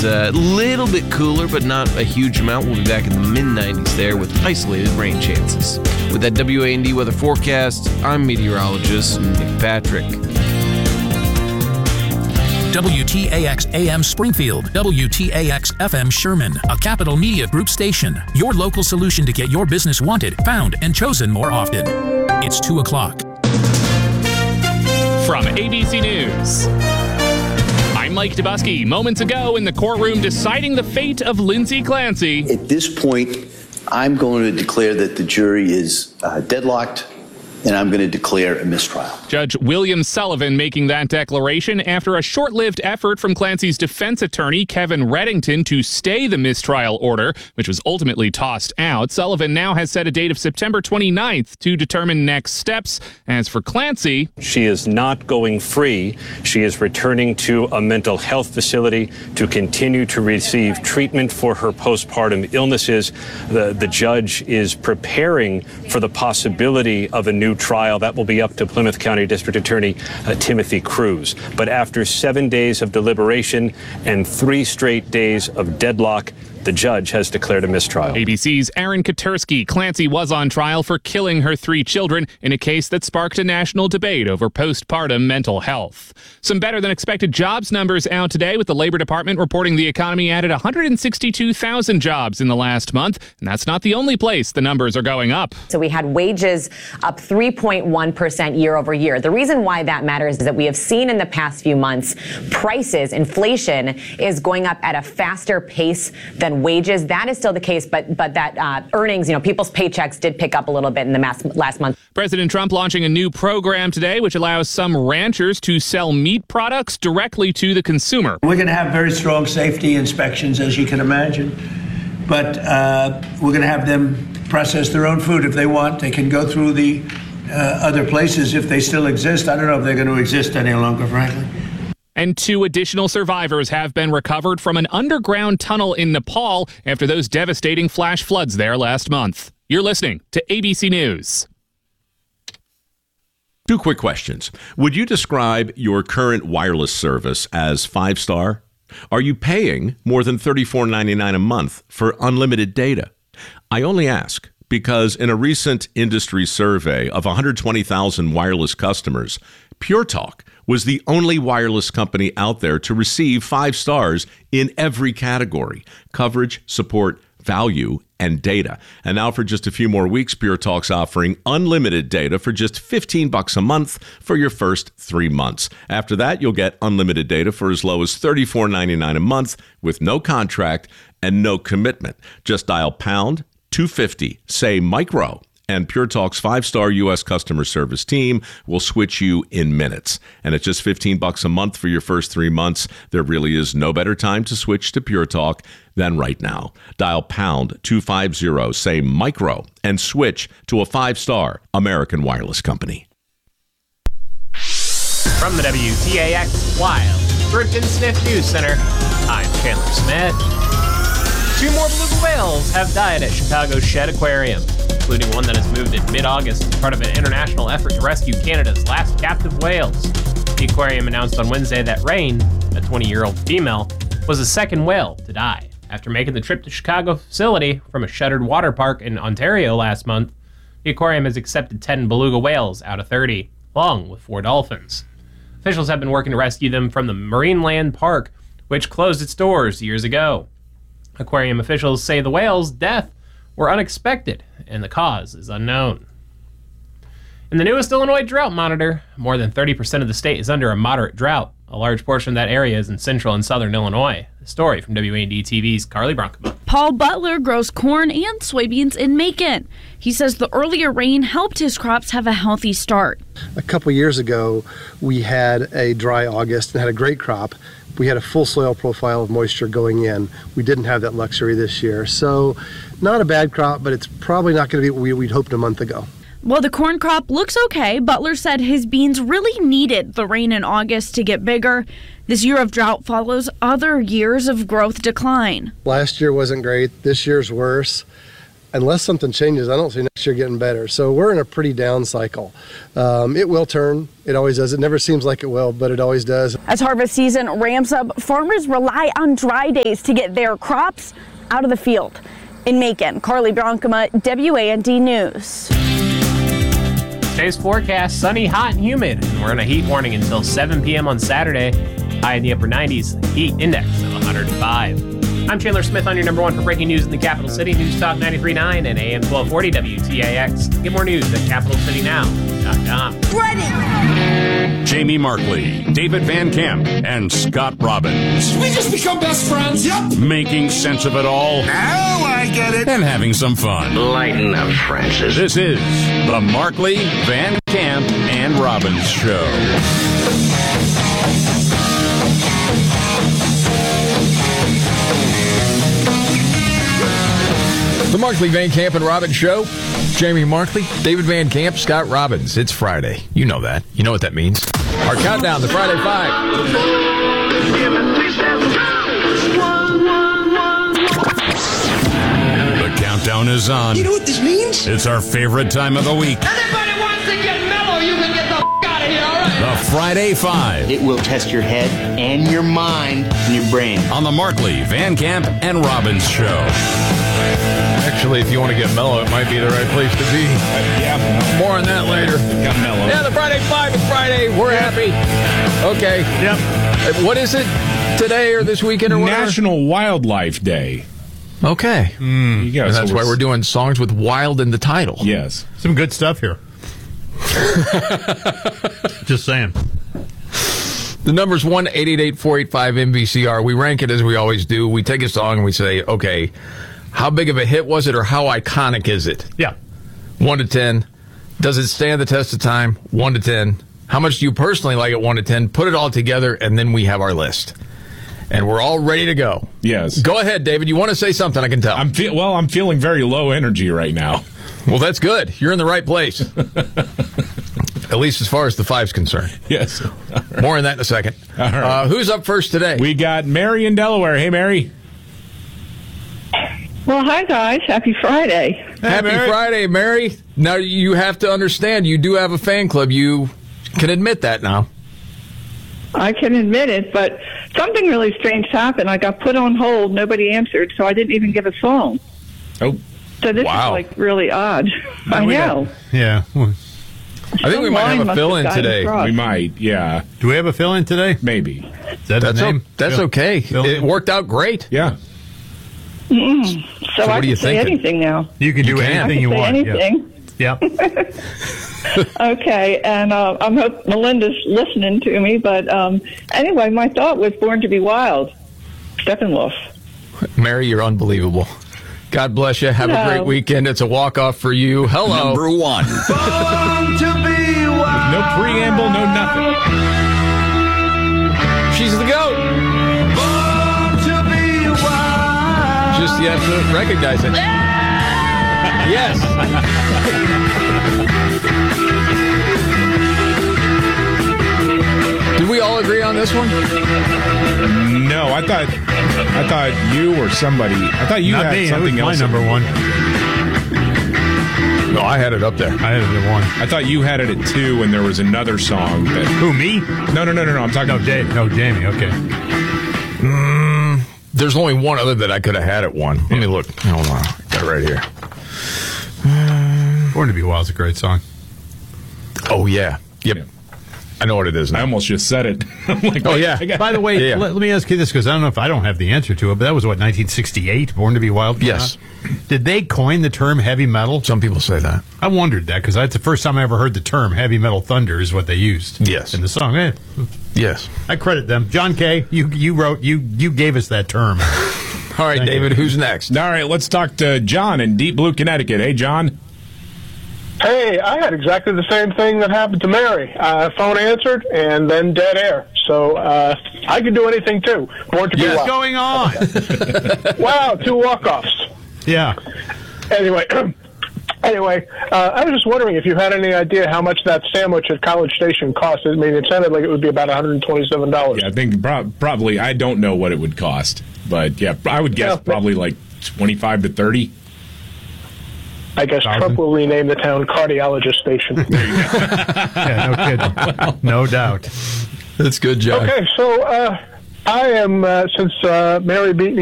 a little bit cooler, but not a huge amount. We'll be back in the mid-90s there with isolated rain chances. With that WAND weather forecast, I'm meteorologist Nick Patrick. WTAX AM Springfield, WTAX FM Sherman, a Capital Media Group station. Your local solution to get your business wanted, found, and chosen more often. It's 2 o'clock. From ABC News, I'm Mike Dubusky. Moments ago in the courtroom deciding the fate of Lindsay Clancy. At this point, I'm going to declare that the jury is deadlocked, and I'm going to declare a mistrial. Judge William Sullivan making that declaration after a short-lived effort from Clancy's defense attorney, Kevin Reddington, to stay the mistrial order, which was ultimately tossed out. Sullivan now has set a date of September 29th to determine next steps. As for Clancy, she is not going free. She is returning to a mental health facility to continue to receive treatment for her postpartum illnesses. The judge is preparing for the possibility of a new trial. That will be up to Plymouth County District Attorney Timothy Cruz. But after 7 days of deliberation and 3 straight days of deadlock, the judge has declared a mistrial. ABC's Aaron Katersky. Clancy was on trial for killing her 3 children in a case that sparked a national debate over postpartum mental health. Some better than expected jobs numbers out today, with the Labor Department reporting the economy added 162,000 jobs in the last month. And that's not the only place the numbers are going up. So we had wages up 3.1% year over year. The reason why that matters is that we have seen in the past few months, inflation is going up at a faster pace than wages. That is still the case, but that earnings, people's paychecks did pick up a little bit in the last month. President Trump launching a new program today, which allows some ranchers to sell meat products directly to the consumer. We're going to have very strong safety inspections, as you can imagine, but we're going to have them process their own food if they want. They can go through the other places if they still exist. I don't know if they're going to exist any longer, frankly. And 2 additional survivors have been recovered from an underground tunnel in Nepal after those devastating flash floods there last month. You're listening to ABC News. 2 quick questions. Would you describe your current wireless service as 5-star? Are you paying more than $34.99 a month for unlimited data? I only ask because in a recent industry survey of 120,000 wireless customers, Pure Talk was the only wireless company out there to receive 5 stars in every category: coverage, support, value, and data. And now for just a few more weeks, Pure Talk's offering unlimited data for just $15 a month for your first 3 months. After that, you'll get unlimited data for as low as $34.99 a month with no contract and no commitment. Just dial pound 250, say micro, and Pure Talk's 5-star U.S. customer service team will switch you in minutes. And at just $15 a month for your first 3 months, there really is no better time to switch to Pure Talk than right now. Dial pound 250, say micro, and switch to a 5-star American wireless company. From the WTAX Wild Drift and Sniff News Center, I'm Chandler Smith. 2 more beluga whales have died at Chicago's Shedd Aquarium, including one that has moved in mid-August as part of an international effort to rescue Canada's last captive whales. The aquarium announced on Wednesday that Rain, a 20-year-old female, was the second whale to die. After making the trip to Chicago facility from a shuttered water park in Ontario last month, the aquarium has accepted 10 beluga whales out of 30, along with 4 dolphins. Officials have been working to rescue them from the Marineland Park, which closed its doors years ago. Aquarium officials say the whales' death were unexpected and the cause is unknown. In the newest Illinois drought monitor, more than 30% of the state is under a moderate drought. A large portion of that area is in central and southern Illinois. The story from WAND-TV's Carly Bronkema. Paul Butler grows corn and soybeans in Macon. He says the earlier rain helped his crops have a healthy start. A couple years ago, we had a dry August and had a great crop. We had a full soil profile of moisture going in. We didn't have that luxury this year. So not a bad crop, but it's probably not going to be what we'd hoped a month ago. While the corn crop looks okay, Butler said his beans really needed the rain in August to get bigger. This year of drought follows other years of growth decline. Last year wasn't great. This year's worse. unless something changes, I don't see next year getting better. So we're in a pretty down cycle. It will turn. It always does. It never seems like it will, but it always does. As harvest season ramps up, farmers rely on dry days to get their crops out of the field. In Macon, Carly Bronkema, WAND News. Today's forecast, sunny, hot, and humid. And we're in a heat warning until 7 p.m. on Saturday. High in the upper 90s, heat index of 105. I'm Chandler Smith on your number one for breaking news in the capital city, News Talk 93.9 and AM 1240 WTAX. Get more news at capitalcitynow.com. Ready! Jamie Markley, David Van Camp, and Scott Robbins. We just become best friends. Yep. Making sense of it all. Now I get it. And having some fun. Lighten up, Francis. This is the Markley, Van Camp, and Robbins Show. The Markley, Van Camp, and Robbins Show. Jamie Markley, David Van Camp, Scott Robbins. It's Friday. You know that. You know what that means. Our countdown to Friday 5. The countdown is on. You know what this means? It's our favorite time of the week. Anybody wants to get mellow, you can get the out of here, all right? The Friday 5. It will test your head and your mind and your brain. On the Markley, Van Camp, and Robbins Show. Actually, if you want to get mellow, it might be the right place to be. Yeah. More on that later. Got mellow. Yeah, the Friday 5 is Friday. We're happy. Okay. Yep. What is it today or this weekend or whatever? National Wildlife Day. Okay. You go. And that's why we're doing songs with wild in the title. Yes. Some good stuff here. Just saying. The number's 1-888-485-NBCR. We rank it as we always do. We take a song and we say, okay, how big of a hit was it or how iconic is it? Yeah. 1 to 10. Does it stand the test of time? 1 to 10. How much do you personally like it? 1 to 10. Put it all together, and then we have our list. And we're all ready to go. Yes. Go ahead, David. You want to say something? I can tell. I'm feeling very low energy right now. Well, that's good. You're in the right place. At least as far as the 5's concerned. Yes. Right. More on that in a second. All right. Who's up first today? We got Mary in Delaware. Hey, Mary. Well, hi, guys. Happy Friday. Happy Friday, Mary. Now, you have to understand, you do have a fan club. You can admit that now. I can admit it, but something really strange happened. I got put on hold. Nobody answered, so I didn't even give a song. Oh. So this is, like, really odd. I know. Yeah. I think we might have a fill-in today. We might, yeah. Do we have a fill-in today? Maybe. Is that his name? That's okay. It worked out great. Yeah. So I can say anything now. You can do anything you want. Anything. Yeah. Okay, and I hope Melinda's listening to me. But anyway, my thought was Born to be Wild, Steppenwolf. Mary, you're unbelievable. God bless you. Have a great weekend. It's a walk-off for you. Hello. Number 1. Born to be wild. No preamble, no nothing. She's the GOAT. Born to be wild. Just you have to recognize it. Yes. Did we all agree on this one? No, I thought you or somebody. I thought you Not had me. something That was else. my number 1. No, I had it up there. I had it at 1. I thought you had it at 2, and there was another song that. Who, me? No. I'm talking. No, Dave. No, Jamie. Okay. There's only one other that I could have had at 1. Let me look. Hold on. Got it right here. Born to be Wild is a great song. Oh, yeah. Yep. Yeah. I know what it is now. I almost just said it. I'm like, oh, yeah. By the way, let me ask you this, because I don't know if I don't have the answer to it, but that was, 1968, Born to be Wild? Yes. Did they coin the term heavy metal? Some people say that. I wondered that, because that's the first time I ever heard the term heavy metal thunder is what they used. Yes. In the song. Yes. I credit them. John Kay, you gave us that term. All right, David, who's next? All right, let's talk to John in Deep Blue, Connecticut. Hey, John. Hey, I had exactly the same thing that happened to Mary. Phone answered and then dead air. So I could do anything too. Born to be wild. What's going on? Wow, 2 walk-offs. Yeah. Anyway, I was just wondering if you had any idea how much that sandwich at College Station cost. I mean, it sounded like it would be about $127. Yeah, I think probably. I don't know what it would cost, but yeah, I would guess probably like 25 to 30. I guess Trump will rename the town Cardiologist Station. Yeah, no kidding. No doubt. That's good, Josh. Okay, so I am, since Mary beat me